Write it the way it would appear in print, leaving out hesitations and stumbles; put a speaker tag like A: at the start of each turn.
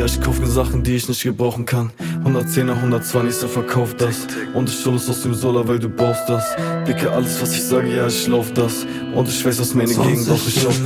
A: ich kauf mir Sachen, die ich nicht gebrauchen kann. 110er, 120, so verkauf das. Und ich hol es aus dem Solar, weil du brauchst das. Dicke, alles was ich sage, ja ich lauf das. Und ich weiß, was mir entgegen, doch ich schaff